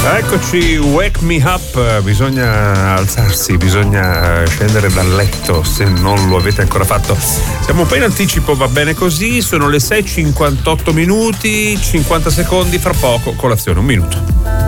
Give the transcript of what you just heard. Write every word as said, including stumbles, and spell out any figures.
Eccoci, wake me up, bisogna alzarsi, bisogna scendere dal letto se non lo avete ancora fatto. Siamo un po' in anticipo, va bene così, sono le sei e cinquantotto minuti, cinquanta secondi, fra poco colazione, un minuto.